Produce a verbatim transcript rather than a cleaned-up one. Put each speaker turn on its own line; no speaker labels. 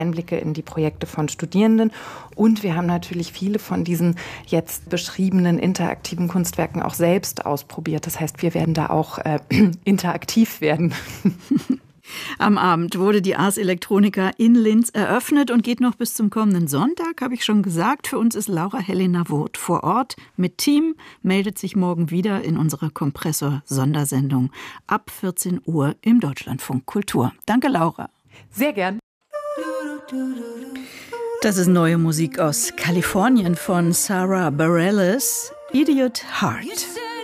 Einblicke in die Projekte von Studierenden. Und wir haben natürlich viele von diesen jetzt beschriebenen interaktiven Kunstwerken auch selbst ausprobiert. Das heißt, wir werden da auch äh, interaktiv werden.
Am Abend wurde die Ars Electronica in Linz eröffnet und geht noch bis zum kommenden Sonntag, habe ich schon gesagt. Für uns ist Laura Helena Woth vor Ort mit Team, meldet sich morgen wieder in unserer Kompressor-Sondersendung ab vierzehn Uhr im Deutschlandfunk Kultur. Danke, Laura.
Sehr gern.
Das ist neue Musik aus Kalifornien von Sarah Bareilles, Idiot Heart.